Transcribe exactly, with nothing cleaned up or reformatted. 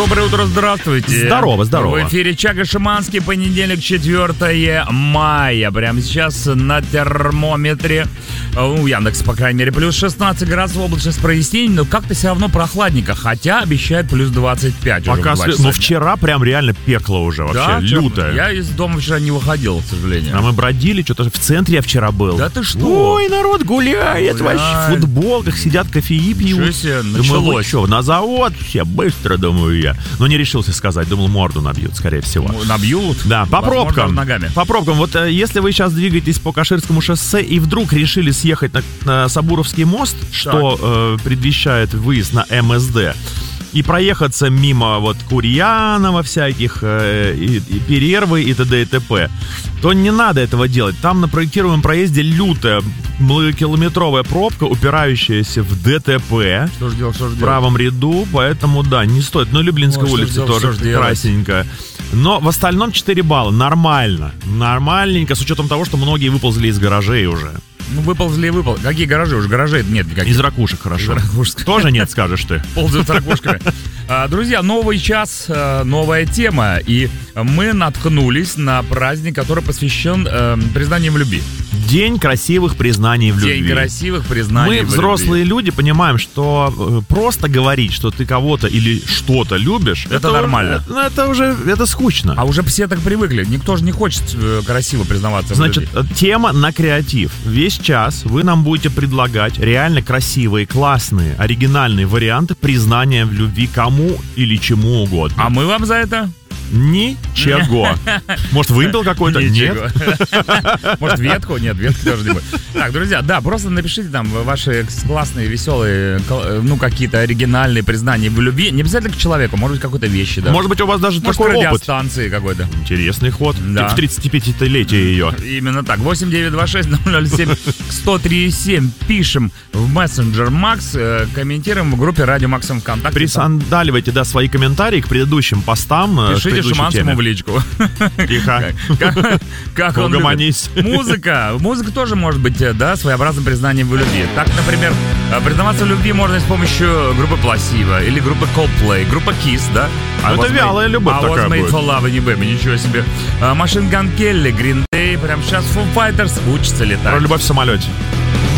доброе утро, здравствуйте. Здорово, здорово. В эфире Чага Шиманский, понедельник, четвёртое мая. Прямо сейчас на термометре, у Яндекса, по крайней мере, плюс шестнадцать градусов, облачность с прояснением, но как-то все равно прохладненько, хотя обещают плюс двадцать пять уже. Пока св... Ну, вчера прям реально пекло уже вообще, да, лютое. Я из дома вчера не выходил, к сожалению. А мы бродили, что-то в центре я вчера был. Да ты что? Ой, народ гуляет, Гуляй. вообще в футболках сидят, кофеи пьют. Ничего себе, думаю, началось. вы что, на завод все быстро, думаю я. Но не решился сказать, думал, морду набьют, скорее всего. Ну, набьют? Да, по Возможно, пробкам. ногами. По пробкам. Вот э, если вы сейчас двигаетесь по Каширскому шоссе и вдруг решили съехать на, на Сабуровский мост, что э, предвещает выезд на эм эс дэ, и проехаться мимо вот Курьянова всяких, э, и, и Перервы и т.д. и т.п., то не надо этого делать. Там на проектируемом проезде лютая многокилометровая пробка, упирающаяся в ДТП. Что ж делать, что ж в делать? правом ряду, поэтому да, не стоит. Но Люблинская Ой, улица что ж тоже делать, что ж красненькая. Но в остальном четыре балла. Нормально. Нормальненько, с учетом того, что многие выползли из гаражей уже. Ну, выползли и выползли. Какие гаражи? Уже гаражей нет никаких. Из ракушек, хорошо. Из ракушек. Тоже нет, скажешь ты. Ползают с ракушками. А, друзья, новый час, новая тема. И мы наткнулись на праздник, который посвящен э, признаниям в любви. День красивых признаний в любви. День красивых признаний Мы, в взрослые любви. люди, понимаем, что э, просто говорить, что ты кого-то или что-то любишь, Это нормально. Это, это уже это скучно. А уже все так привыкли. Никто же не хочет э, красиво признаваться Значит, в любви. тема на креатив. Весь час вы нам будете предлагать реально красивые, классные, оригинальные варианты признания в любви кому или чему угодно. А мы вам за это? Ничего. Может, вымпел какой-то? Ничего. Нет. Может, ветку? Нет, ветку тоже не будет. Так, друзья, да, просто напишите там ваши классные, веселые, ну, какие-то оригинальные признания в любви. Не обязательно к человеку, может быть, какой-то вещи, да. Может быть, у вас даже Может, такой опыт. радиостанции какой-то. Интересный ход. Да. В тридцатипятилетие ее. Именно так. восемь девятьсот двадцать шесть ноль ноль семь сто три семь. Пишем в мессенджер Макс, э, комментируем в группе Радио Максим ВКонтакте. Присандаливайте, да, свои комментарии к предыдущим постам. э, к Пишите предыдущей Шиманскому теме. в личку. Тихо. Как, как он любит. Угомонись. Музыка. Музыка тоже может быть, да, своеобразным признанием в любви. Так, например, признаваться в любви можно с помощью группы Placebo или группы Coldplay, группа Kiss, да? Ну, это вялая любовь I такая was made будет. for love, не baby, ничего себе. Machine Gun Kelly, Green Day, прям сейчас Foo Fighters учатся летать. Про любовь в самолете.